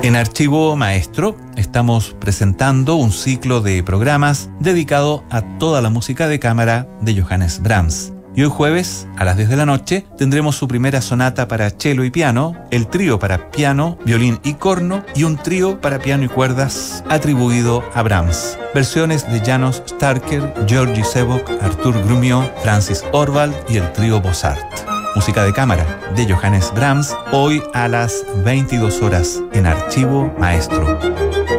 En Archivo Maestro estamos presentando un ciclo de programas dedicado a toda la música de cámara de Johannes Brahms. Y hoy jueves, a las 10 de la noche, tendremos su primera sonata para cello y piano, el trío para piano, violín y corno y un trío para piano y cuerdas atribuido a Brahms. Versiones de János Starker, Georgi Sebok, Artur Grumiaux, Francis Orvald y el trío Bossart. Música de cámara de Johannes Brahms, hoy a las 22 horas en Archivo Maestro.